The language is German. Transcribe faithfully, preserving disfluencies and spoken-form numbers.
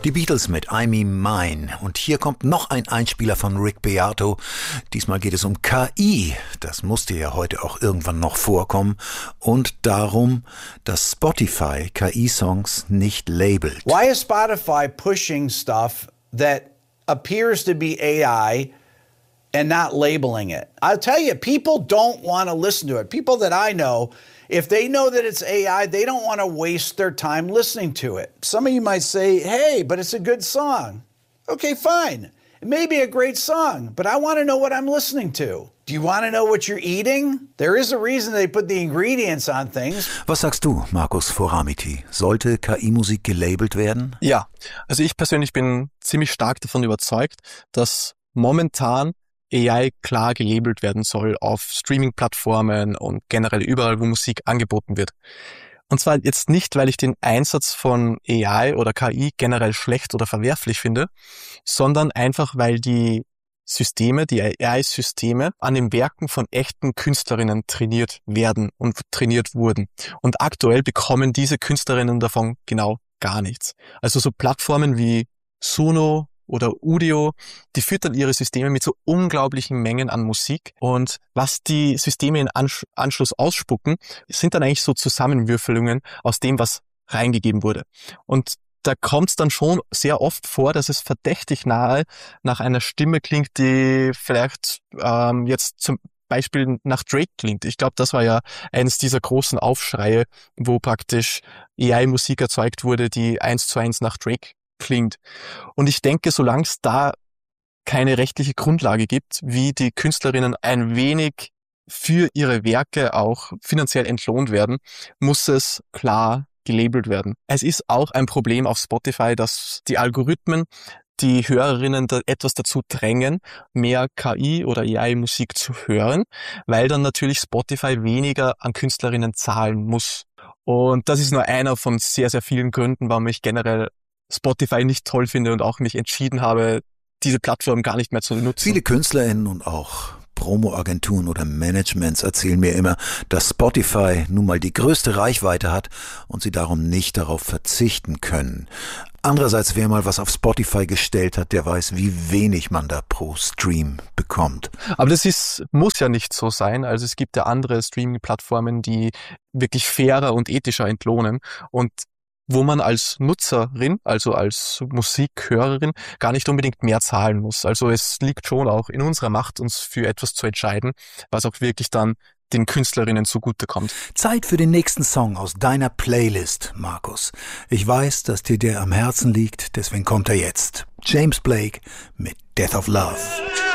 Die Beatles mit I Me Mine. Und hier kommt noch ein Einspieler von Rick Beato. Diesmal geht es um K I. Das musste ja heute auch irgendwann noch vorkommen. Und darum, dass Spotify K I-Songs nicht labelt. Why is Spotify pushing stuff that appears to be A I and not labeling it? I'll tell you, people don't want to listen to it. People that I know, if they know that it's A I, they don't want to waste their time listening to it. Some of you might say, hey, but it's a good song. Okay, fine. It may be a great song, but I want to know what I'm listening to. Do you want to know what you're eating? There is a reason they put the ingredients on things. Was sagst du, Markus Foramiti? Sollte K I-Musik gelabelt werden? Ja, also ich persönlich bin ziemlich stark davon überzeugt, dass momentan A I klar gelabelt werden soll auf Streaming-Plattformen und generell überall, wo Musik angeboten wird. Und zwar jetzt nicht, weil ich den Einsatz von A I oder K I generell schlecht oder verwerflich finde, sondern einfach, weil die Systeme, die A I-Systeme an den Werken von echten Künstlerinnen trainiert werden und trainiert wurden. Und aktuell bekommen diese Künstlerinnen davon genau gar nichts. Also so Plattformen wie Suno oder Udio, die füttern ihre Systeme mit so unglaublichen Mengen an Musik. Und was die Systeme in Ansch- Anschluss ausspucken, sind dann eigentlich so Zusammenwürfelungen aus dem, was reingegeben wurde. Und da kommt es dann schon sehr oft vor, dass es verdächtig nahe nach einer Stimme klingt, die vielleicht ähm, jetzt zum Beispiel nach Drake klingt. Ich glaube, das war ja eines dieser großen Aufschreie, wo praktisch A I-Musik erzeugt wurde, die eins zu eins nach Drake klingt. Und ich denke, solange es da keine rechtliche Grundlage gibt, wie die Künstlerinnen ein wenig für ihre Werke auch finanziell entlohnt werden, muss es klar gelabelt werden. Es ist auch ein Problem auf Spotify, dass die Algorithmen die Hörerinnen da etwas dazu drängen, mehr K I oder A I-Musik zu hören, weil dann natürlich Spotify weniger an Künstlerinnen zahlen muss. Und das ist nur einer von sehr, sehr vielen Gründen, warum ich generell Spotify nicht toll finde und auch mich entschieden habe, diese Plattform gar nicht mehr zu nutzen. Viele KünstlerInnen und auch Promo-Agenturen oder Managements erzählen mir immer, dass Spotify nun mal die größte Reichweite hat und sie darum nicht darauf verzichten können. Andererseits, wer mal was auf Spotify gestellt hat, der weiß, wie wenig man da pro Stream bekommt. Aber das ist, muss ja nicht so sein. Also es gibt ja andere Streaming-Plattformen, die wirklich fairer und ethischer entlohnen und wo man als Nutzerin, also als Musikhörerin, gar nicht unbedingt mehr zahlen muss. Also es liegt schon auch in unserer Macht, uns für etwas zu entscheiden, was auch wirklich dann den Künstlerinnen zugutekommt. Zeit für den nächsten Song aus deiner Playlist, Markus. Ich weiß, dass dir der am Herzen liegt, deswegen kommt er jetzt. James Blake mit Death of Love.